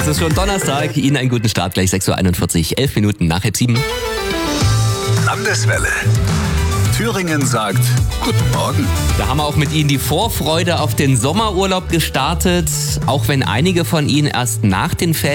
Es ist schon Donnerstag. Ihnen einen guten Start. Gleich 6:41 Uhr, 11 Minuten nach 6:30. Landeswelle. Thüringen sagt Guten Morgen. Da haben wir auch mit Ihnen die Vorfreude auf den Sommerurlaub gestartet. Auch wenn einige von Ihnen erst nach den Ferien